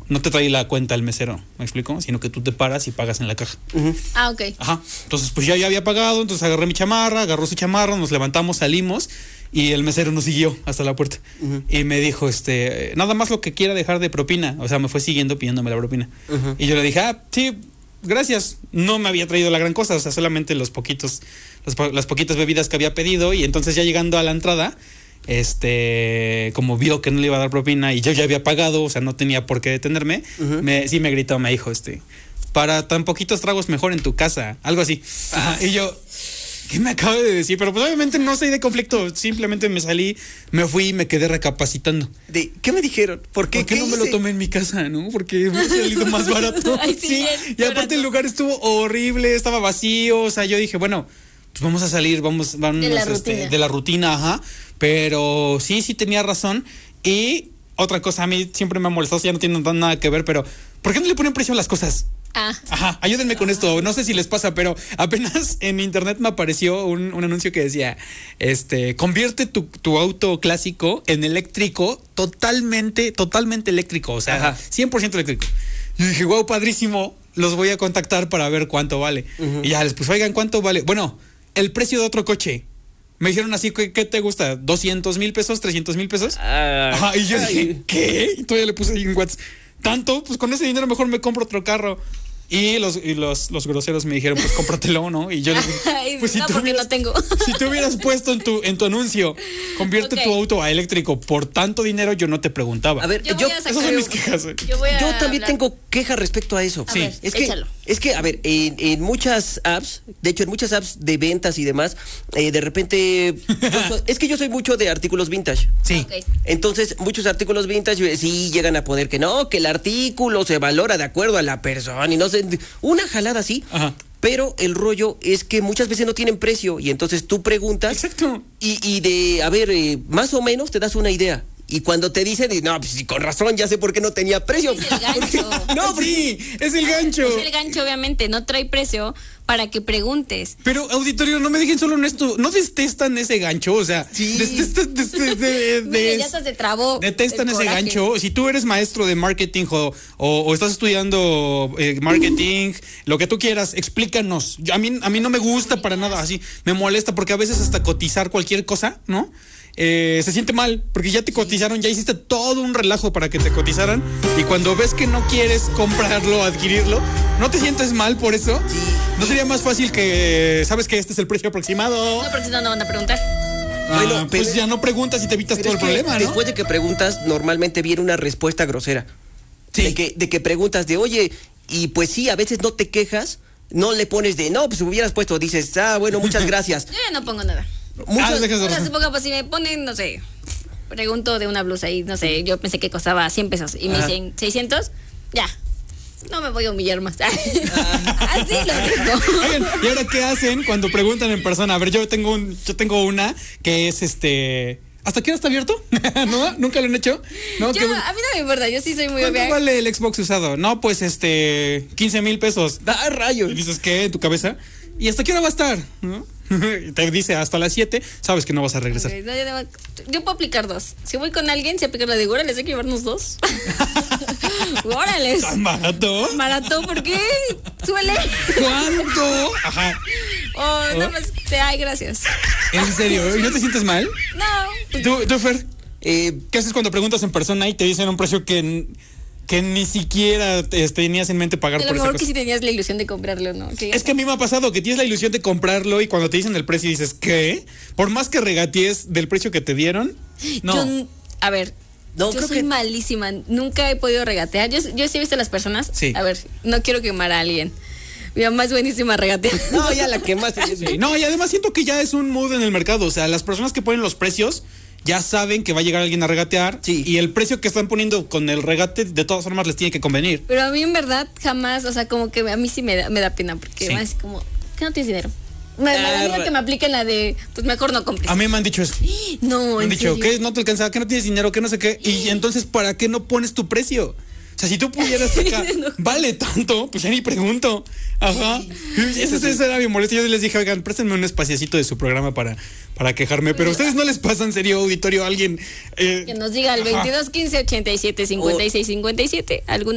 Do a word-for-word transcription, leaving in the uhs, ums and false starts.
no te trae la cuenta el mesero, ¿me explico? Sino que tú te paras y pagas en la caja. Uh-huh. Ah, ok. Ajá. Entonces, pues ya, ya había pagado, entonces agarré mi chamarra, agarró su chamarra, nos levantamos, salimos y el mesero nos siguió hasta la puerta. Uh-huh. Y me dijo, este, nada más lo que quiera dejar de propina. O sea, me fue siguiendo pidiéndome la propina. Uh-huh. Y yo le dije, ah, sí, gracias. No me había traído la gran cosa, o sea, solamente los poquitos, los, las poquitas bebidas que había pedido. Y entonces ya llegando a la entrada, este, como vio que no le iba a dar propina y yo ya había pagado, o sea, no tenía por qué detenerme, uh-huh. me, sí me gritó, me dijo, este, para tan poquitos tragos mejor en tu casa, algo así. Ajá. Y yo, ¿qué me acaba de decir? Pero pues obviamente no soy de conflicto, simplemente me salí, me fui y me quedé recapacitando. ¿De qué me dijeron? ¿Por qué? ¿Por qué, ¿Qué no hice? me lo tomé en mi casa, no? Porque me ha salido más barato. Ay, sí, sí. Y aparte barato. el lugar estuvo horrible, estaba vacío, o sea, yo dije, bueno, pues vamos a salir, vamos, vamos de la este, rutina. de la rutina, ajá. Pero sí, sí tenía razón. Y otra cosa, a mí siempre me ha molestado, ya no tiene nada que ver, pero ¿por qué no le ponen precio a las cosas? Ah. Ajá, ayúdenme con esto, no sé si les pasa, pero apenas en internet me apareció un, un anuncio que decía, este, convierte tu, tu auto clásico en eléctrico, totalmente, totalmente eléctrico, o sea, ajá. cien por ciento eléctrico. Y dije, wow, padrísimo, los voy a contactar para ver cuánto vale. Uh-huh. Y ya les puse, oigan, ¿cuánto vale? Bueno, el precio de otro coche. Me dijeron así, ¿qué, qué te gusta? ¿doscientos mil pesos? ¿trescientos mil pesos? Ah, ajá, y yo ay. dije, ¿qué? Y todavía le puse ahí en WhatsApp. ¿Tanto? Pues con ese dinero mejor me compro otro carro. Y los, y los, los groseros me dijeron, pues cómpratelo, ¿no? Y yo les dije, pues si no, tú porque hubieras, no tengo. si tú hubieras puesto en tu, en tu anuncio, convierte Okay. tu auto a eléctrico por tanto dinero, yo no te preguntaba. A ver, Yo, yo, voy a esas sacar son mis un- quejas. ¿eh? Yo, voy a yo también hablar. tengo queja respecto a eso. A sí, ver, es que, échalo. es que, a ver, en, en muchas apps, de hecho, en muchas apps de ventas y demás, eh, de repente, yo soy- es que yo soy mucho de artículos vintage. Sí. Ok. Entonces, muchos artículos vintage eh, sí llegan a poner que no, que el artículo se valora de acuerdo a la persona y no sé, una jalada así. Ajá. Pero el rollo es que muchas veces no tienen precio y entonces tú preguntas Exacto. y, y de, a ver, eh, más o menos te das una idea. Y cuando te dicen, y, no, pues sí, con razón, ya sé por qué no tenía precio. Es el gancho. No, sí, es el gancho. Es el gancho, obviamente, no trae precio para que preguntes. Pero, auditorio, no me dejen solo en esto. ¿No detestan ese gancho? O sea, Sí. detestan- des- de- de- Mire, des- ya hasta se trabó. detestan el ese coraje. gancho. Si tú eres maestro de marketing o, o, o estás estudiando eh, marketing, lo que tú quieras, explícanos. Yo- a, mí, a mí no me gusta para nada así. Me molesta porque a veces hasta cotizar cualquier cosa, ¿no? Eh, se siente mal, porque ya te cotizaron, ya hiciste todo un relajo para que te cotizaran y cuando ves que no quieres comprarlo, adquirirlo, ¿no te sientes mal por eso? Sí. ¿No sería más fácil que, sabes que este es el precio aproximado? No, porque si no, no van a preguntar. Ah, Bueno, pues pero- ya no preguntas y te evitas Pero todo es el que problema, ¿no? después de que preguntas, normalmente viene una respuesta grosera. Sí. De que, de que preguntas de, oye, y pues sí, a veces no te quejas, no le pones de, no, pues hubieras puesto, dices, ah, bueno, muchas gracias. Yo ya no pongo nada. Muchas- Ah, dejas de Ahora razón. supongo, pues si me ponen, no sé, pregunto de una blusa y no sé, yo pensé que costaba cien pesos y me Ajá. dicen seiscientos, ya. No me voy a humillar más. Así lo digo. Oigan, ¿y ahora qué hacen cuando preguntan en persona? A ver, yo tengo un, yo tengo una que es este. ¿Hasta qué hora está abierto? ¿No? ¿Nunca lo han hecho? ¿No? Yo, ¿Qué- a mí no me importa, yo sí soy muy ¿Cuánto obvia. vale el Xbox usado? No, pues este. quince mil pesos. ¡Ah, rayos! Y dices, ¿qué? ¿En tu cabeza? ¿Y hasta qué hora va a estar? ¿No? Y te dice hasta las siete, sabes que no vas a regresar. Ok, no, yo, no- yo puedo aplicar dos. Si voy con alguien, se aplica la de órale, hay que llevarnos dos. Órale. ¿Tan barato? Barato, ¿por qué? Suele. ¿Cuánto? Ajá. Oh, nada más. te- Ay, gracias. ¿En serio? ¿Y no te sientes mal? No. ¿Tú, tú, Fer? Eh, ¿Qué haces cuando preguntas en persona y te dicen un precio que, que ni siquiera te- tenías en mente pagar A por lo esa mejor que cosa? si tenías la ilusión de comprarlo, ¿no? Que- Es que a mí me ha pasado que tienes la ilusión de comprarlo y cuando te dicen el precio dices, ¿qué? Por más que regatees del precio que te dieron, no. Yo, n- a ver, No, yo creo soy que- malísima. Nunca he podido regatear. Yo, yo sí he visto a las personas. Sí. A ver, no quiero quemar a alguien. Mi mamá es buenísima regateando. no, ya la quemaste. Sí, no, y además siento que ya es un mood en el mercado. O sea, las personas que ponen los precios ya saben que va a llegar alguien a regatear. Sí. Y el precio que están poniendo con el regate, de todas formas, les tiene que convenir. Pero a mí en verdad jamás, o sea, como que a mí sí me da, me da pena porque Sí. más como, ¿qué no tienes dinero? Me, me da Ah, miedo que me apliquen la de, pues mejor no compres. A mí me han dicho eso. No, Me han en dicho, serio. ¿qué? ¿No te alcanza? ¿Que no tienes dinero? ¿Que no sé qué? Y entonces, ¿para qué no pones tu precio? O sea, si tú pudieras sacar, No. vale tanto, pues ya ni pregunto. Ajá. Esa, esa era mi molestia. Yo les dije, oigan, préstenme un espaciecito de su programa para, para quejarme. Pero a ustedes no les pasa en serio, auditorio, a alguien. eh, Que nos diga al ajá. veintidós quince ochenta y siete cincuenta y seis cincuenta y siete algún